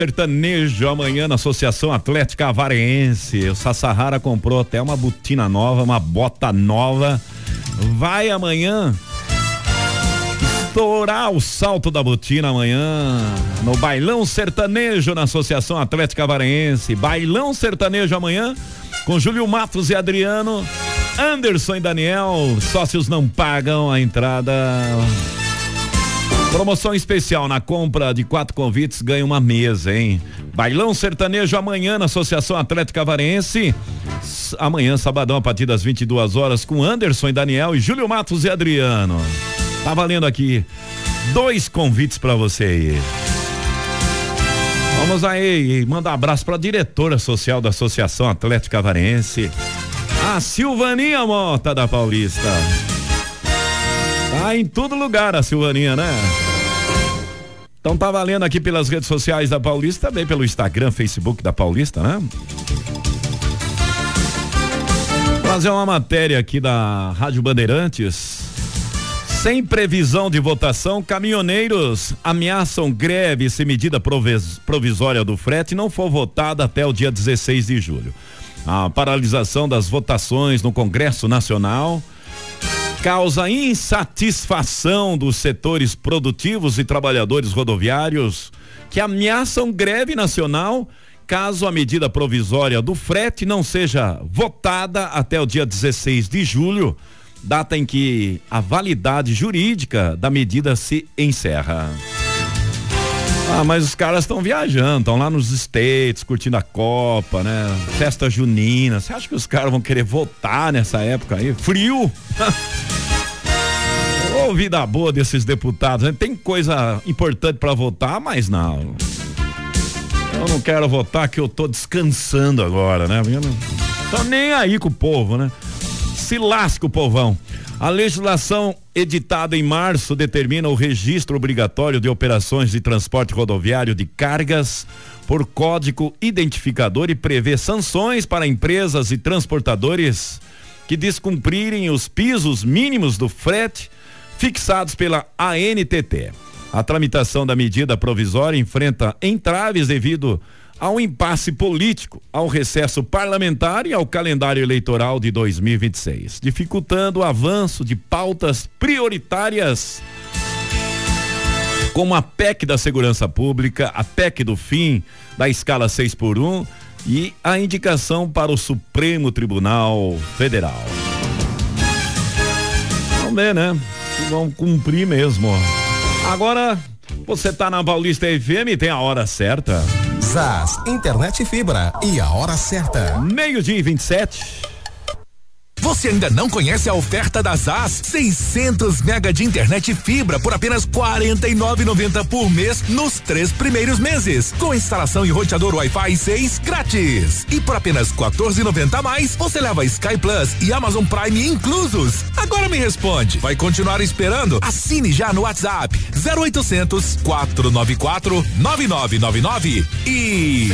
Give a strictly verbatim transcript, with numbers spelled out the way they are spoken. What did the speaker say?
Sertanejo amanhã na Associação Atlética Avarense. O Sassahara comprou até uma botina nova, uma bota nova. Vai amanhã estourar o salto da botina amanhã no Bailão Sertanejo na Associação Atlética Avarense. Bailão Sertanejo amanhã com Júlio Matos e Adriano, Anderson e Daniel. Sócios não pagam a entrada. Promoção especial na compra de quatro convites ganha uma mesa, hein? Bailão Sertanejo amanhã na Associação Atlética Avarense. Amanhã, sabadão, a partir das vinte e duas horas, com Anderson e Daniel e Júlio Matos e Adriano. Tá valendo aqui dois convites pra você aí. Vamos aí, mandar um abraço pra diretora social da Associação Atlética Avarense, a Silvaninha Mota da Paulista. Tá em todo lugar a Silvaninha, né? Então tá valendo aqui pelas redes sociais da Paulista, também pelo Instagram, Facebook da Paulista, né? Vou fazer uma matéria aqui da Rádio Bandeirantes. Sem previsão de votação, caminhoneiros ameaçam greve se medida provis- provisória do frete não for votada até o dia dezesseis de julho. A paralisação das votações no Congresso Nacional causa insatisfação dos setores produtivos e trabalhadores rodoviários que ameaçam greve nacional caso a medida provisória do frete não seja votada até o dia dezesseis de julho, data em que a validade jurídica da medida se encerra. Ah, mas os caras estão viajando, estão lá nos States, curtindo a Copa, né? Festa junina. Você acha que os caras vão querer votar nessa época aí? Frio! Ô, vida boa desses deputados, né? Tem coisa importante pra votar, mas não. Eu não quero votar que eu tô descansando agora, né? Eu não tô nem aí com o povo, né? Se lasca o povão. A legislação editada em março determina o registro obrigatório de operações de transporte rodoviário de cargas por código identificador e prevê sanções para empresas e transportadores que descumprirem os pisos mínimos do frete fixados pela A N T T. A tramitação da medida provisória enfrenta entraves devido ao impasse político, ao recesso parlamentar e ao calendário eleitoral de dois mil e vinte e seis, dificultando o avanço de pautas prioritárias como a P E C da Segurança Pública, a P E C do fim da escala seis por um e a indicação para o Supremo Tribunal Federal. Vamos ver, né? Se vão cumprir mesmo. Agora, você tá na Paulista F M e tem a hora certa. Zaz, internet fibra e a hora certa. Meio-dia e vinte e sete. Você ainda não conhece a oferta da Zaz? seiscentos mega de internet fibra por apenas quarenta e nove reais e noventa centavos por mês nos três primeiros meses, com instalação e roteador Wi-Fi seis grátis. E por apenas quatorze reais e noventa centavos a mais, você leva Sky Plus e Amazon Prime inclusos. Agora me responde, vai continuar esperando? Assine já no WhatsApp zero oitocentos, quatrocentos e noventa e quatro, nove nove nove nove e